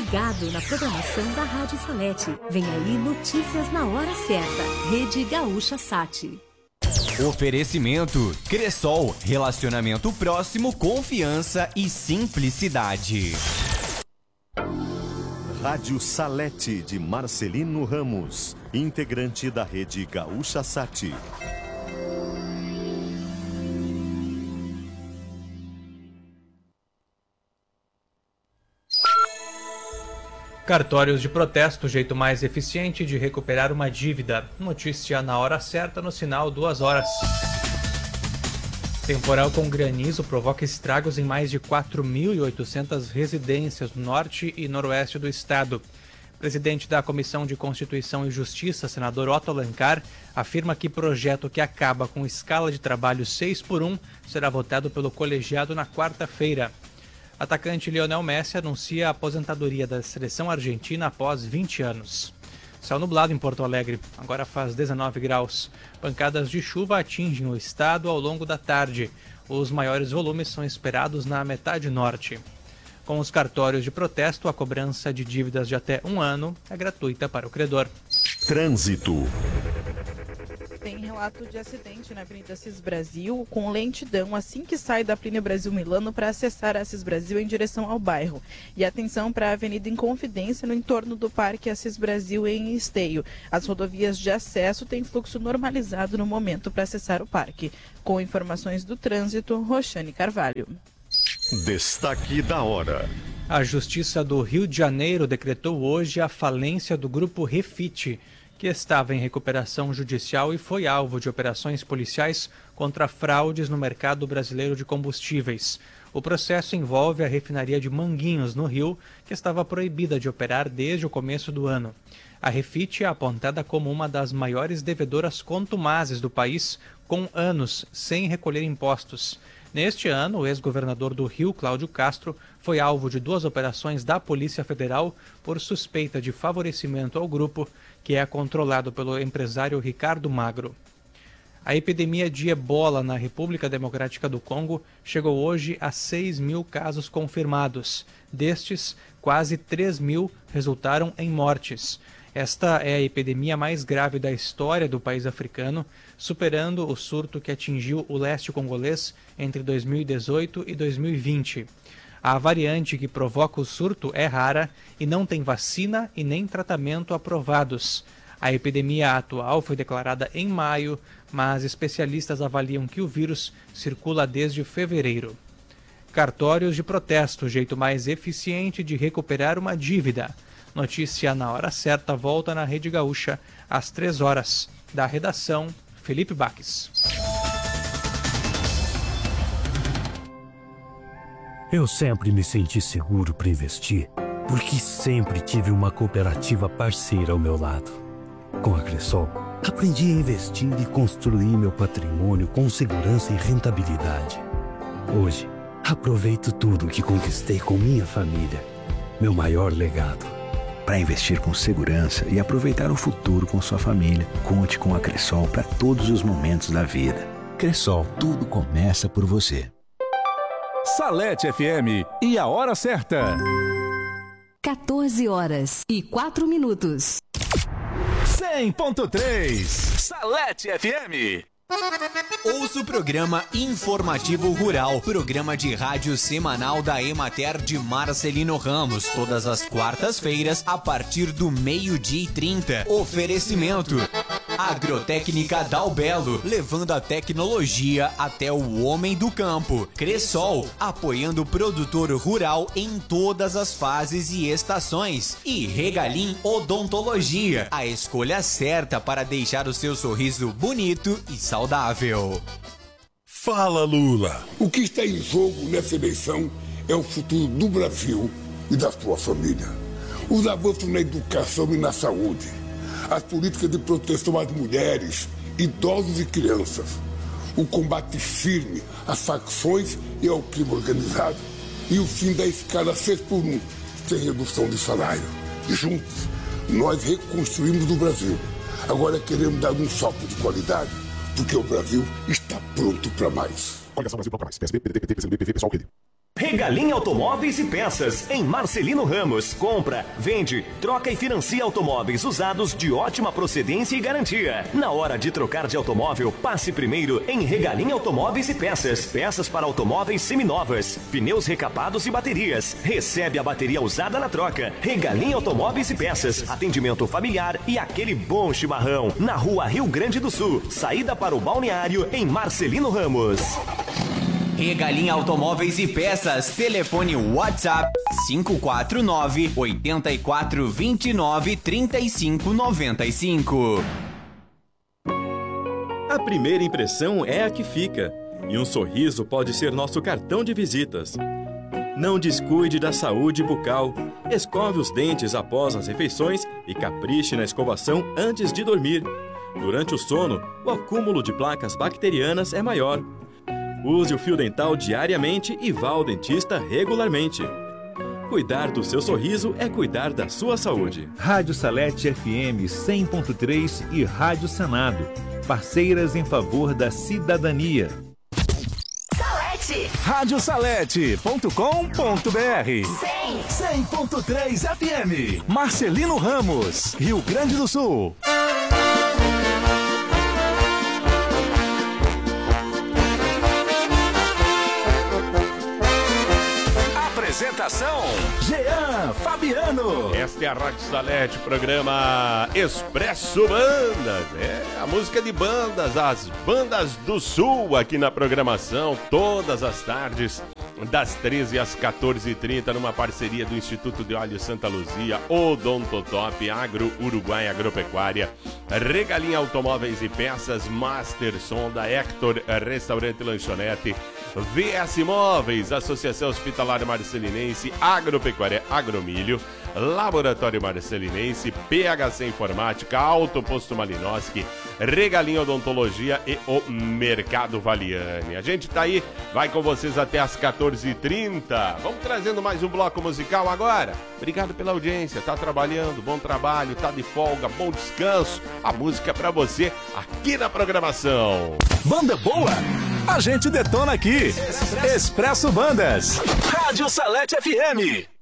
ligado na programação da Rádio Salete. Vem aí notícias na hora certa. Rede Gaúcha Sat. Oferecimento Cressol, relacionamento próximo, confiança e simplicidade. Rádio Salete de Marcelino Ramos, integrante da Rede Gaúcha Sat. Cartórios de protesto, o jeito mais eficiente de recuperar uma dívida. Notícia na hora certa, no sinal 2 horas. Temporal com granizo provoca estragos em mais de 4.800 residências no norte e noroeste do estado. Presidente da Comissão de Constituição e Justiça, senador Otto Alencar, afirma que projeto que acaba com escala de trabalho 6x1 será votado pelo colegiado na quarta-feira. Atacante Lionel Messi anuncia a aposentadoria da seleção argentina após 20 anos. Céu nublado em Porto Alegre, agora faz 19 graus. Pancadas de chuva atingem o estado ao longo da tarde. Os maiores volumes são esperados na metade norte. Com os cartórios de protesto, a cobrança de dívidas de até 1 ano é gratuita para o credor. Trânsito. Tem relato de acidente na Avenida Assis Brasil com lentidão assim que sai da Plínio Brasil Milano para acessar a Assis Brasil em direção ao bairro. E atenção para a Avenida Inconfidência no entorno do Parque Assis Brasil em Esteio. As rodovias de acesso têm fluxo normalizado no momento para acessar o parque. Com informações do trânsito, Roxane Carvalho. Destaque da hora. A Justiça do Rio de Janeiro decretou hoje a falência do grupo Refit, que estava em recuperação judicial e foi alvo de operações policiais contra fraudes no mercado brasileiro de combustíveis. O processo envolve a refinaria de Manguinhos, no Rio, que estava proibida de operar desde o começo do ano. A Refit é apontada como uma das maiores devedoras contumazes do país, com anos sem recolher impostos. Neste ano, o ex-governador do Rio, Cláudio Castro, foi alvo de 2 operações da Polícia Federal por suspeita de favorecimento ao grupo, que é controlado pelo empresário Ricardo Magro. A epidemia de ebola na República Democrática do Congo chegou hoje a 6.000 casos confirmados. Destes, quase 3.000 resultaram em mortes. Esta é a epidemia mais grave da história do país africano, superando o surto que atingiu o leste congolês entre 2018 e 2020. A variante que provoca o surto é rara e não tem vacina e nem tratamento aprovados. A epidemia atual foi declarada em maio, mas especialistas avaliam que o vírus circula desde fevereiro. Cartórios de protesto, o jeito mais eficiente de recuperar uma dívida. Notícia na hora certa volta na Rede Gaúcha, às 3 horas. Da redação, Felipe Baques. Eu sempre me senti seguro para investir, porque sempre tive uma cooperativa parceira ao meu lado. Com a Cressol, aprendi a investir e construir meu patrimônio com segurança e rentabilidade. Hoje, aproveito tudo que conquistei com minha família. Meu maior legado. Para investir com segurança e aproveitar o futuro com sua família, conte com a Cressol para todos os momentos da vida. Cressol, tudo começa por você. Salete FM e a hora certa. 14 horas e 4 minutos. 100.3 Salete FM. Ouça o programa Informativo Rural, programa de rádio semanal da Emater de Marcelino Ramos, todas as quartas-feiras, a partir do 12:30. Oferecimento Agrotécnica Dalbelo, levando a tecnologia até o homem do campo. Cressol, apoiando o produtor rural em todas as fases e estações. E Regalim Odontologia, a escolha certa para deixar o seu sorriso bonito e saudável. Fala, Lula! O que está em jogo nessa eleição é o futuro do Brasil e da sua família. Os avanços na educação e na saúde. As políticas de proteção às mulheres, idosos e crianças. O combate firme às facções e ao crime organizado. E o fim da escala 6x1, sem redução de salário. Juntos, nós reconstruímos o Brasil. Agora queremos dar um salto de qualidade, porque o Brasil está pronto para mais. Coligação Brasil para mais. PSB, PDT, PT, PCdoB, PV, PSOL, QD. Regalim Automóveis e Peças, em Marcelino Ramos. Compra, vende, troca e financia automóveis usados de ótima procedência e garantia. Na hora de trocar de automóvel, passe primeiro em Regalim Automóveis e Peças. Peças para automóveis seminovas, pneus recapados e baterias. Recebe a bateria usada na troca. Regalim Automóveis e Peças. Atendimento familiar e aquele bom chimarrão. Na rua Rio Grande do Sul. Saída para o balneário em Marcelino Ramos. Regalim Automóveis e Peças. Telefone WhatsApp 549-8429-3595. A primeira impressão é a que fica. E um sorriso pode ser nosso cartão de visitas. Não descuide da saúde bucal. Escove os dentes após as refeições e capriche na escovação antes de dormir. Durante o sono, o acúmulo de placas bacterianas é maior. Use o fio dental diariamente e vá ao dentista regularmente. Cuidar do seu sorriso é cuidar da sua saúde. Rádio Salete FM 100.3 e Rádio Senado. Parceiras em favor da cidadania. Radiosalete.com.br 100.3 FM Marcelino Ramos, Rio Grande do Sul. Apresentação: Jean Fabiano. Esta é a Rádio Salete, programa Expresso Bandas. É a música de bandas, as bandas do Sul aqui na programação, todas as tardes, das 13 às 14h30, numa parceria do Instituto de Óleo Santa Luzia, Odontotop, Agro Uruguai Agropecuária, Regalim Automóveis e Peças, Master Sonda, Hector Restaurante e Lanchonete, VS Imóveis, Associação Hospitalar Marcelinense, Agropecuária Agromilho, Laboratório Marcelinense, PHC Informática, Auto Posto Malinowski, Regalim Odontologia e o Mercado Valiani. A gente tá aí, vai com vocês até as 14h30. Vamos trazendo mais um bloco musical agora. Obrigado pela audiência, tá trabalhando, bom trabalho, tá de folga, bom descanso. A música é pra você aqui na programação. Banda boa, a gente detona aqui. Expresso Bandas, Rádio Salete FM.